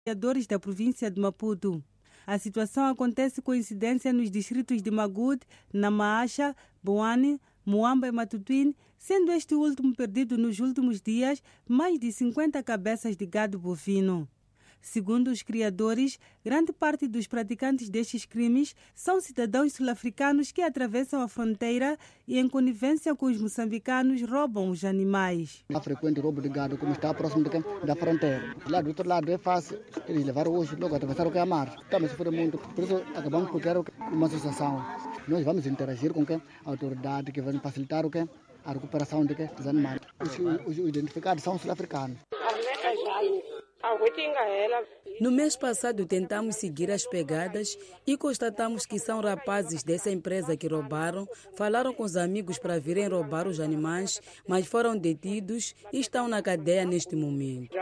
criadores da província de Maputo. A situação acontece com incidência nos distritos de Magude, Namaacha, Boane, Muamba e Matutuine, sendo este último perdido nos últimos dias mais de 50 cabeças de gado bovino. Segundo os criadores, grande parte dos praticantes destes crimes são cidadãos sul-africanos que atravessam a fronteira e, em conivência com os moçambicanos, roubam os animais. Há frequente roubo de gado, como está próximo da fronteira. Lá do outro lado é fácil, eles levaram hoje, logo atravessaram o que é a mar. Também sofreu muito, por isso acabamos por criar uma associação. Nós vamos interagir com a autoridade que vai facilitar a recuperação dos animais. Os identificados são sul-africanos. No mês passado tentamos seguir as pegadas e constatamos que são rapazes dessa empresa que roubaram, falaram com os amigos para virem roubar os animais, mas foram detidos e estão na cadeia neste momento.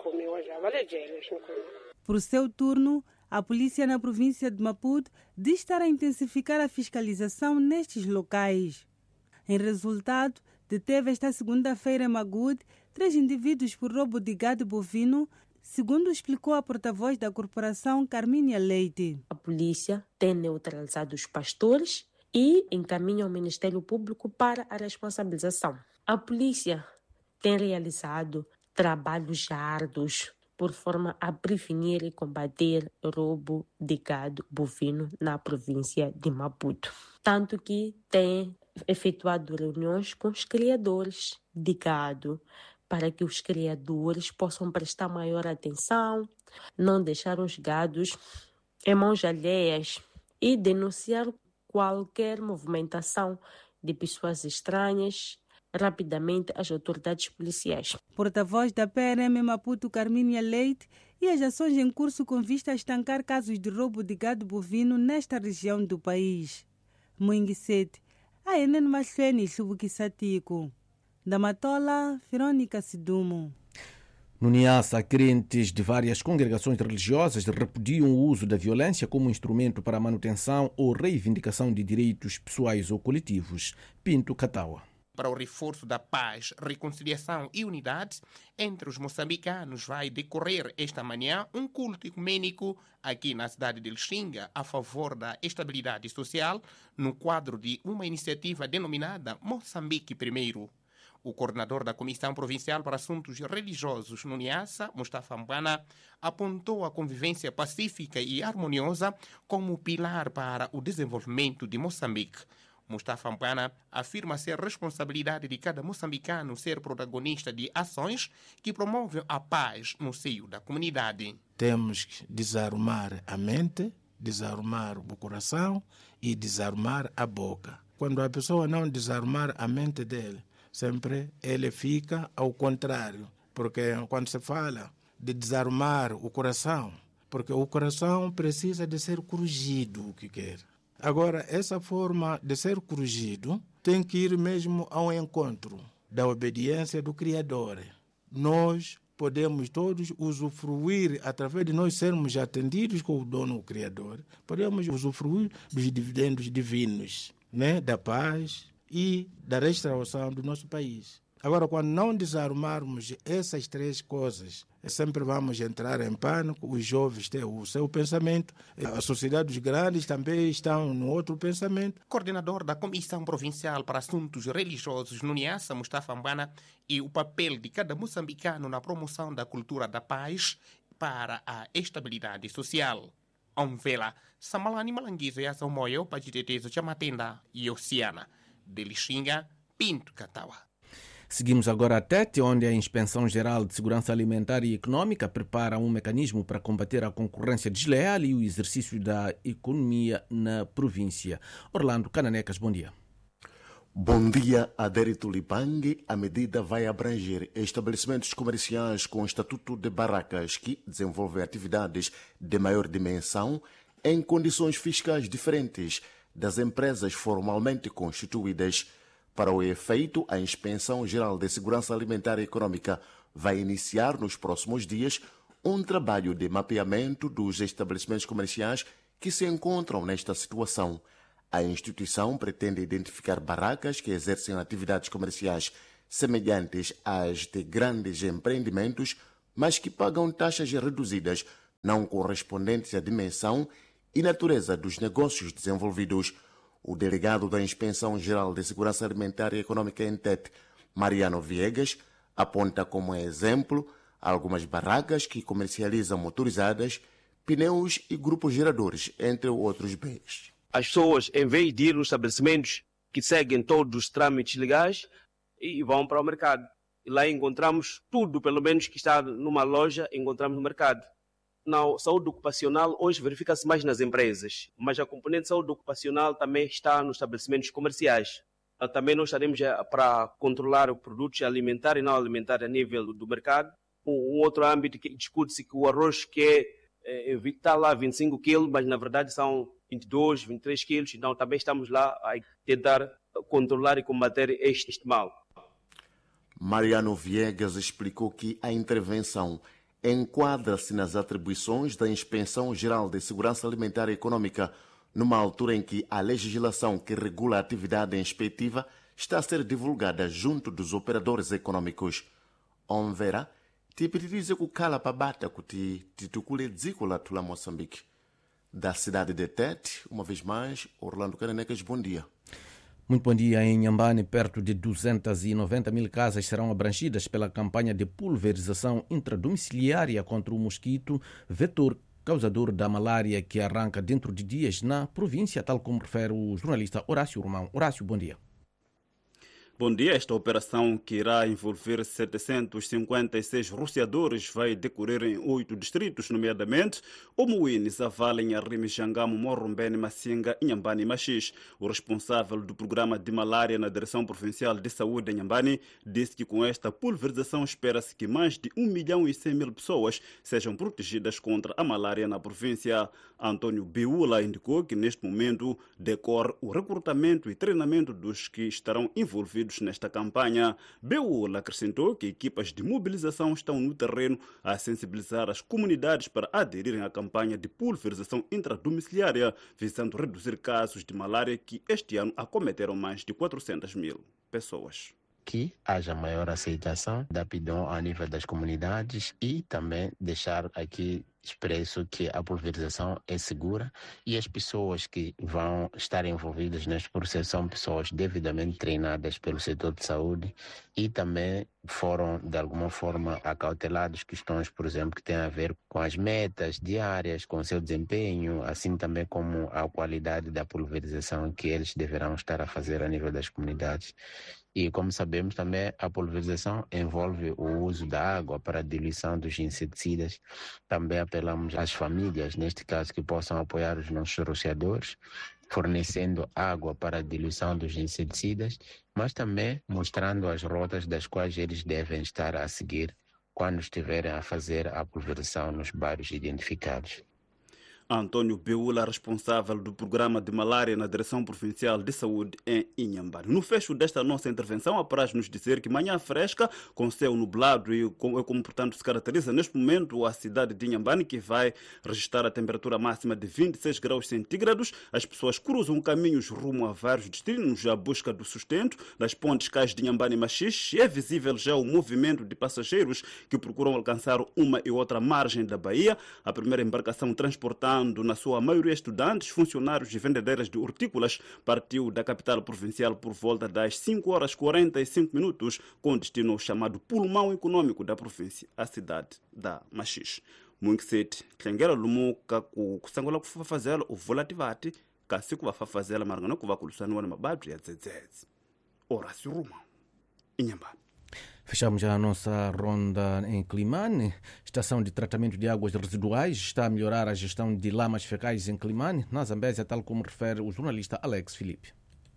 Por seu turno, a polícia na província de Maputo diz estar a intensificar a fiscalização nestes locais. Em resultado, deteve esta segunda-feira em Magude 3 indivíduos por roubo de gado bovino, segundo explicou a porta-voz da corporação Carmínia Leite. A polícia tem neutralizado os pastores e encaminha ao Ministério Público para a responsabilização. A polícia tem realizado trabalhos árduos por forma a prevenir e combater o roubo de gado bovino na província de Maputo. Tanto que tem efetuado reuniões com os criadores de gado para que os criadores possam prestar maior atenção, não deixar os gados em mãos alheias e denunciar qualquer movimentação de pessoas estranhas rapidamente às autoridades policiais. Porta-voz da PRM Maputo, Carmínia Leite, e as ações em curso com vista a estancar casos de roubo de gado bovino nesta região do país. Moinguissete, a Enen Masleni Chubukisatico. Da Matola, Verônica Sidumo. No Niassa, crentes de várias congregações religiosas repudiam o uso da violência como instrumento para a manutenção ou reivindicação de direitos pessoais ou coletivos. Pinto Catawa. Para o reforço da paz, reconciliação e unidade entre os moçambicanos vai decorrer esta manhã um culto ecumênico aqui na cidade de Lixinga a favor da estabilidade social no quadro de uma iniciativa denominada Moçambique Primeiro. O coordenador da Comissão Provincial para Assuntos Religiosos no Niassa, Mustafa Mbwana, apontou a convivência pacífica e harmoniosa como pilar para o desenvolvimento de Moçambique. Mustafa Mbwana afirma ser responsabilidade de cada moçambicano ser protagonista de ações que promovem a paz no seio da comunidade. Temos que desarmar a mente, desarmar o coração e desarmar a boca. Quando a pessoa não desarmar a mente dele, sempre ele fica ao contrário. Porque quando se fala de desarmar o coração, porque o coração precisa de ser corrigido o que quer. Agora, essa forma de ser corrigido tem que ir mesmo ao encontro da obediência do Criador. Nós podemos todos usufruir, através de nós sermos atendidos com o dono Criador, podemos usufruir dos dividendos divinos, né? Da paz e da restauração do nosso país. Agora, quando não desarmarmos essas 3 coisas, sempre vamos entrar em pânico, os jovens têm o seu pensamento, a sociedade dos grandes também estão no outro pensamento. Coordenador da Comissão Provincial para Assuntos Religiosos no Niassa, Mustafa Mbwana, e o papel de cada moçambicano na promoção da cultura da paz para a estabilidade social. Onvela, Samalani Malanguizo e Azomoyo, Pajitetezo Chamatenda e Oceana. De Lixinga, Pinto Catawa. Seguimos agora a Tete, onde a Inspeção Geral de Segurança Alimentar e Econômica prepara um mecanismo para combater a concorrência desleal e o exercício da economia na província. Orlando Cananecas, bom dia. Bom dia, Adérito Lipangue. A medida vai abranger estabelecimentos comerciais com estatuto de barracas que desenvolvem atividades de maior dimensão em condições fiscais diferentes das empresas formalmente constituídas. Para o efeito, a Inspeção Geral de Segurança Alimentar e Econômica vai iniciar nos próximos dias um trabalho de mapeamento dos estabelecimentos comerciais que se encontram nesta situação. A instituição pretende identificar barracas que exercem atividades comerciais semelhantes às de grandes empreendimentos, mas que pagam taxas reduzidas não correspondentes à dimensão e natureza dos negócios desenvolvidos. O delegado da Inspeção Geral de Segurança Alimentar e Econômica ENTET, Mariano Viegas, aponta como exemplo algumas barracas que comercializam motorizadas, pneus e grupos geradores, entre outros bens. As pessoas, em vez de ir nos estabelecimentos que seguem todos os trâmites legais, e vão para o mercado. E lá encontramos tudo, pelo menos que está numa loja, encontramos no mercado. Na saúde ocupacional, hoje verifica-se mais nas empresas, mas a componente de saúde ocupacional também está nos estabelecimentos comerciais. Também nós estaremos para controlar produtos alimentares e não alimentares a nível do mercado. Um outro âmbito que discute-se que o arroz que está lá 25 quilos, mas na verdade são 22, 23 quilos, então também estamos lá a tentar controlar e combater este mal. Mariano Viegas explicou que a intervenção enquadra-se nas atribuições da Inspeção Geral de Segurança Alimentar e Econômica, numa altura em que a legislação que regula a atividade inspectiva está a ser divulgada junto dos operadores econômicos. Onvera, te pediria que o cala para bata que te tucule dzícola tula Moçambique. Da cidade de Tete, uma vez mais, Orlando Cananecas, bom dia. Muito bom dia. Em Inhambane, perto de 290 mil casas serão abrangidas pela campanha de pulverização intradomiciliária contra o mosquito vetor causador da malária que arranca dentro de dias na província, tal como refere o jornalista Horácio Romão. Horácio, bom dia. Bom dia. Esta operação, que irá envolver 756 rociadores, vai decorrer em 8 distritos, nomeadamente Omuíne, Zavalem, Arrime, Xangamo, Morrombene, Massinga, Inhambane e Machis. O responsável do programa de malária na Direção Provincial de Saúde em Inhambane disse que com esta pulverização espera-se que mais de 1.100.000 pessoas sejam protegidas contra a malária na província. Antônio Beula indicou que neste momento decorre o recrutamento e treinamento dos que estarão envolvidos nesta campanha. Beula acrescentou que equipas de mobilização estão no terreno a sensibilizar as comunidades para aderirem à campanha de pulverização intradomiciliária, visando reduzir casos de malária que este ano acometeram mais de 400.000 pessoas. Que haja maior aceitação da PIDON a nível das comunidades e também deixar aqui expresso que a pulverização é segura e as pessoas que vão estar envolvidas neste processo são pessoas devidamente treinadas pelo setor de saúde e também foram, de alguma forma, acautelados questões, por exemplo, que têm a ver com as metas diárias, com o seu desempenho, assim também como a qualidade da pulverização que eles deverão estar a fazer a nível das comunidades. E, como sabemos, também a pulverização envolve o uso da água para a diluição dos inseticidas. Também apelamos às famílias, neste caso, que possam apoiar os nossos rociadores, fornecendo água para a diluição dos inseticidas, mas também mostrando as rotas das quais eles devem estar a seguir quando estiverem a fazer a pulverização nos bairros identificados. Antônio Beula, responsável do programa de malária na Direção Provincial de Saúde em Inhambane. No fecho desta nossa intervenção, apraz-nos dizer que manhã fresca, com céu nublado e como portanto se caracteriza neste momento a cidade de Inhambane, que vai registrar a temperatura máxima de 26 graus centígrados. As pessoas cruzam caminhos rumo a vários destinos à busca do sustento. Das pontes cais de Inhambane e Machis é visível já o movimento de passageiros que procuram alcançar uma e outra margem da Bahia. A primeira embarcação transportando na sua maioria estudantes, funcionários e vendedeiras de hortícolas, partiu da capital provincial por volta das 5h45, com destino ao chamado pulmão econômico da província, a cidade da Machis. Muito cedo, Tlengera Lumuka, o Sangola que vai fazer o volativate, que vai fazer a margana que vai colocar no ano mabado e a zezez. Horácio Romão, Inhambane. Fechamos já a nossa ronda em Climane. Estação de tratamento de águas residuais está a melhorar a gestão de lamas fecais em Climane, na Zambésia, tal como refere o jornalista Alex Filipe.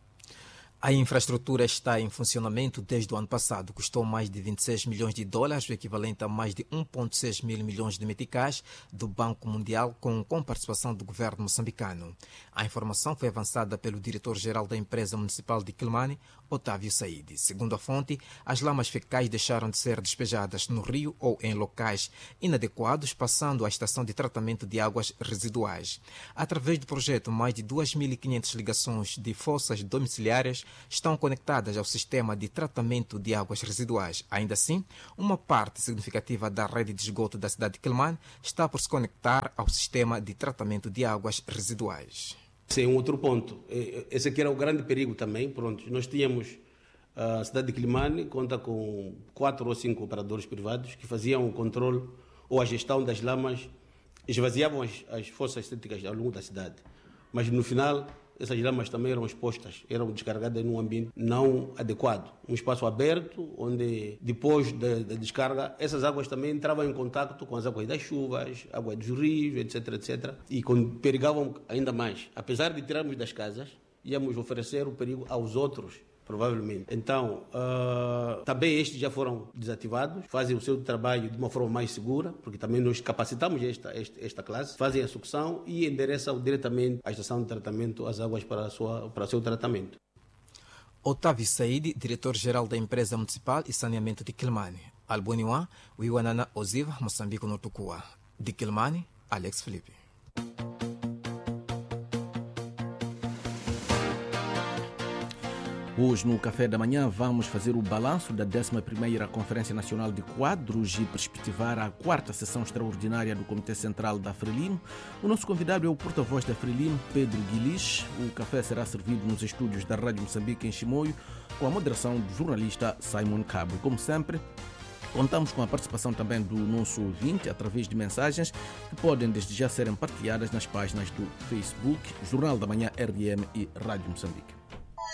A infraestrutura está em funcionamento desde o ano passado. Custou mais de 26 milhões de dólares, o equivalente a mais de 1,6 mil milhões de meticais do Banco Mundial, com participação do governo moçambicano. A informação foi avançada pelo diretor-geral da empresa municipal de Quelimane, Otávio Saíde. Segundo a fonte, as lamas fecais deixaram de ser despejadas no rio ou em locais inadequados, passando à estação de tratamento de águas residuais. Através do projeto, mais de 2.500 ligações de fossas domiciliares estão conectadas ao sistema de tratamento de águas residuais. Ainda assim, uma parte significativa da rede de esgoto da cidade de Quelimane está por se conectar ao sistema de tratamento de águas residuais. Esse é um outro ponto. Esse aqui era o grande perigo também. Pronto, nós tínhamos a cidade de Quelimane, conta com 4 ou 5 operadores privados que faziam o controle ou a gestão das lamas, esvaziavam as fossas cêntricas ao longo da cidade. Mas no final, essas lamas também eram expostas, eram descarregadas num ambiente não adequado. Um espaço aberto, onde depois da descarga, essas águas também entravam em contato com as águas das chuvas, águas dos rios, etc, etc. E perigavam ainda mais. Apesar de tirarmos das casas, íamos oferecer o perigo aos outros, provavelmente. Então, também estes já foram desativados, fazem o seu trabalho de uma forma mais segura, porque também nós capacitamos esta classe, fazem a sucção e endereçam diretamente à estação de tratamento as águas para o seu tratamento. Otávio Saíde, diretor-geral da Empresa Municipal e Saneamento de Quelimane. Alboniwa, Wiwanana Oziva, Moçambique, Notukua. De Quelimane, Alex Felipe. Hoje, no Café da Manhã, vamos fazer o balanço da 11ª Conferência Nacional de Quadros e perspectivar a 4ª sessão extraordinária do Comitê Central da Frelimo. O nosso convidado é o porta-voz da Frelimo, Pedro Guilis. O café será servido nos estúdios da Rádio Moçambique, em Chimoio, com a moderação do jornalista Simon Cabo. E, como sempre, contamos com a participação também do nosso ouvinte através de mensagens que podem desde já serem partilhadas nas páginas do Facebook, Jornal da Manhã RDM e Rádio Moçambique.